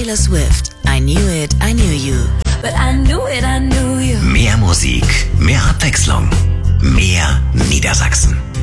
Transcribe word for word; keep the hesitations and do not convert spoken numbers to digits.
Taylor Swift, I Knew It, I Knew You. But I knew it, I knew you. Mehr Musik, mehr Abwechslung, mehr Niedersachsen.